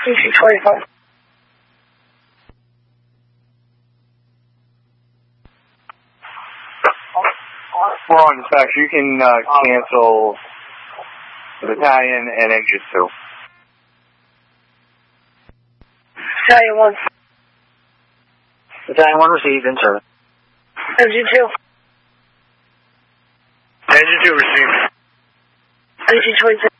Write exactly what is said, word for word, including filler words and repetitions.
D C twenty-five. We're on dispatch. You can uh, cancel Battalion and Engine two. Battalion one. Battalion one received, in service. Engine two. Engine two received. D C twenty-six.